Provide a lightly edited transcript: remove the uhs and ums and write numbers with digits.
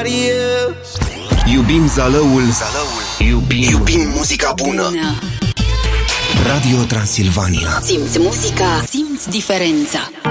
nobody else. Iubim zalăul. Iubim muzica bună. Radio Transilvania. Simți muzica, simți diferența.